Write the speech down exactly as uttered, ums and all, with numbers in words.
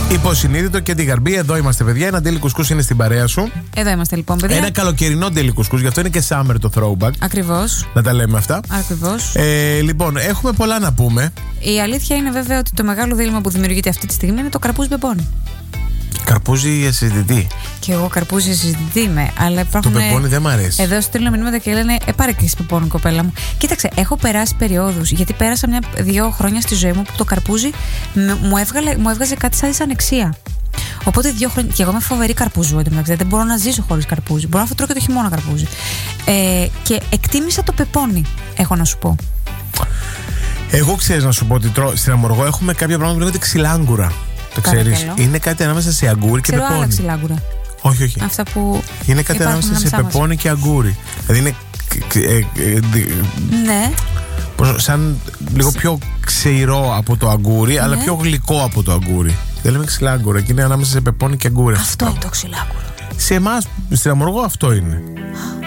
Υποσυνείδητο και την γαρμπή. Εδώ είμαστε, παιδιά. Ένα ντέλι κουσκούς είναι στην παρέα σου. Εδώ είμαστε, λοιπόν, παιδιά. Ένα καλοκαιρινό ντέλι κουσκούς, γι' αυτό είναι και summer το throwback. Ακριβώς. Να τα λέμε αυτά. Ακριβώς. Ε, λοιπόν, έχουμε πολλά να πούμε. Η αλήθεια είναι βέβαια ότι το μεγάλο δίλημμα που δημιουργείται αυτή τη στιγμή είναι το καρπούζι πεπόνι. Καρπούζι ασυζητητή. Και εγώ καρπούζι ασυζητητή είμαι. Αλλά υπάρχουν. Το πεπόνι δεν μ' αρέσει. Εδώ στέλνω μηνύματα και λένε Ε, πάρε και εσύ πεπόνι, κοπέλα μου. Κοίταξε, έχω περάσει περιόδους. Γιατί πέρασα μια, δύο χρόνια στη ζωή μου που το καρπούζι μου, έβγαλε, μου έβγαζε κάτι σαν δυσανεξία. Οπότε δύο χρόνια. Και εγώ είμαι φοβερή καρπούζου εντωμεταξύ. Δεν μπορώ να ζήσω χωρίς καρπούζι. Μπορώ να φωτρώ και το χειμώνα καρπούζι. Ε, και εκτίμησα το πεπόνι, έχω να σου πω. Εγώ ξέρεις να σου πω ότι τρώω, στην Αμοργό έχουμε κάποια πράγματα που λέγονται ξυλάγκουρα. Το ξέρεις. Είναι κάτι ανάμεσα σε αγκούρι και πεπόνι. Άλλα ξυλάγκουρα. Όχι, όχι. Αυτά που. Είναι κάτι ανάμεσα σε πεπόνι και αγκούρι. Δηλαδή είναι. Ναι. Σαν λίγο πιο ξηρό από το αγκούρι, ναι, αλλά πιο γλυκό από το αγκούρι. Δεν λέμε ξυλάγκουρα, και είναι ανάμεσα σε πεπόνι και αγκούρι. Αυτό είναι το ξυλάγκουρο. Σε εμάς, στην Αμοργό, αυτό είναι.